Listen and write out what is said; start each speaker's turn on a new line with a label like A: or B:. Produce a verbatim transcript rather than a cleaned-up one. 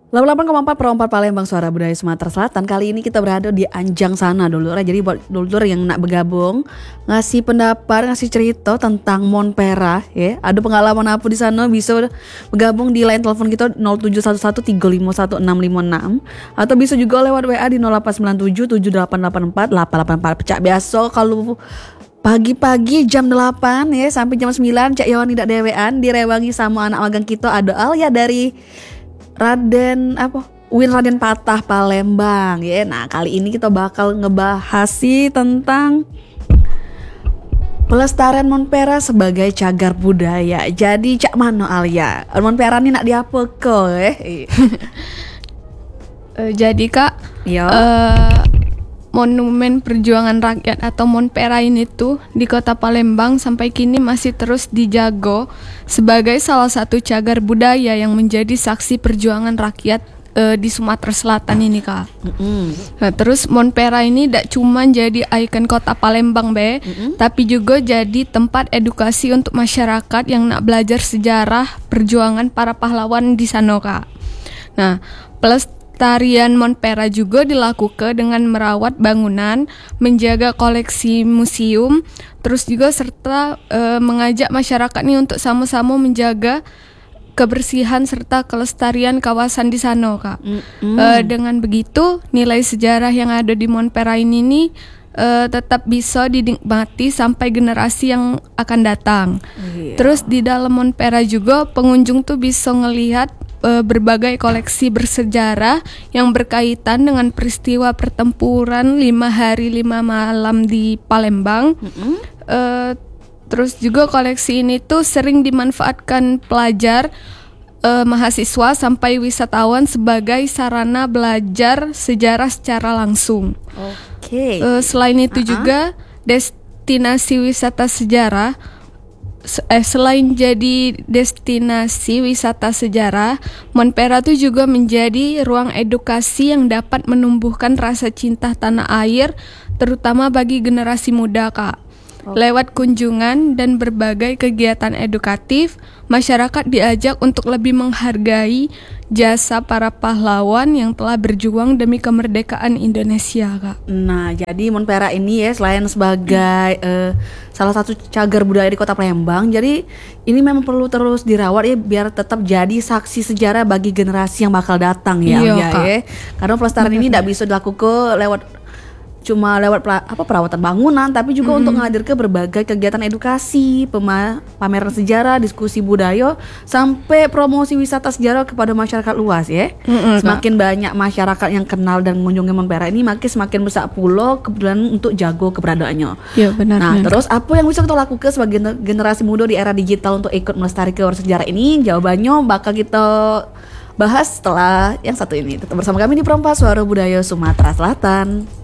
A: delapan puluh delapan koma empat per empat Palembang Suara Budaya Sumatera Selatan. Kali ini kita berada di Anjang sana dulu. Jadi buat dulur yang nak bergabung, ngasih pendapat, ngasih cerita tentang Monpera, ya. Ada pengalaman apa di sana, bisa bergabung di line telepon kita nol tujuh satu satu tiga lima satu enam lima enam, atau bisa juga lewat W A di nol delapan sembilan tujuh tujuh delapan delapan empat delapan delapan empat. Pecah biasa kalau pagi-pagi jam delapan ya sampai jam sembilan Cak Yawan tidak dewean direwangi sama anak magang kita, ada Alia dari Raden apa Win Raden Patah Palembang ya. Nah, kali ini kita bakal ngebahas sih tentang pelestarian Monpera sebagai cagar budaya. Jadi cak mano Alia, Monpera ini nak diapa ke eh?
B: uh, jadi kak,
A: ya.
B: Uh, Monumen Perjuangan Rakyat atau Monpera ini tuh di Kota Palembang sampai kini masih terus dijaga sebagai salah satu cagar budaya yang menjadi saksi perjuangan rakyat uh, di Sumatera Selatan ini kak. Mm-hmm. Nah, terus Monpera ini tidak cuma jadi ikon Kota Palembang be, mm-hmm. tapi juga jadi tempat edukasi untuk masyarakat yang nak belajar sejarah perjuangan para pahlawan di sana kak. Nah, plus Tarian Monpera juga dilakukan dengan merawat bangunan, menjaga koleksi museum, terus juga serta e, mengajak masyarakat nih untuk sama-sama menjaga kebersihan serta kelestarian kawasan di sana, kak. Mm-hmm. E, dengan begitu, nilai sejarah yang ada di Monpera ini nih e, tetap bisa dinikmati sampai generasi yang akan datang. Yeah. Terus di dalam Monpera juga pengunjung tuh bisa ngelihat berbagai koleksi bersejarah yang berkaitan dengan peristiwa pertempuran lima hari lima malam di Palembang. Mm-hmm. Uh, terus juga koleksi ini tuh sering dimanfaatkan pelajar, uh, mahasiswa sampai wisatawan sebagai sarana belajar sejarah secara langsung. Oke. Okay. Uh, selain itu uh-huh. juga destinasi wisata sejarah. Eh, selain jadi destinasi wisata sejarah, Monpera itu juga menjadi ruang edukasi yang dapat menumbuhkan rasa cinta tanah air, terutama bagi generasi muda, kak. Oh. Lewat kunjungan dan berbagai kegiatan edukatif, masyarakat diajak untuk lebih menghargai jasa para pahlawan yang telah berjuang demi kemerdekaan Indonesia, kak.
A: Nah, jadi Monpera ini ya selain sebagai hmm. uh, salah satu cagar budaya di Kota Palembang, jadi ini memang perlu terus dirawat ya biar tetap jadi saksi sejarah bagi generasi yang bakal datang ya.
B: Iya,
A: ya, ya. Karena pelestarian ini tidak bisa dilakukan lewat cuma lewat pela, apa perawatan bangunan, tapi juga mm-hmm. untuk ngadir ke berbagai kegiatan edukasi, pema, pameran sejarah, diskusi budaya, sampai promosi wisata sejarah kepada masyarakat luas ya. Mm-hmm, semakin Kak. banyak masyarakat yang kenal dan mengunjungi Monpera ini, makin semakin besar pula kebetulan untuk jago keberadaannya.
B: Ya, benar.
A: Nah,
B: benar.
A: terus apa yang bisa kita lakukan sebagai generasi muda di era digital untuk ikut melestarikan sejarah ini? Jawabannya bakal kita bahas setelah yang satu ini. Tetap bersama kami di Perempat Suara Budaya Sumatera Selatan.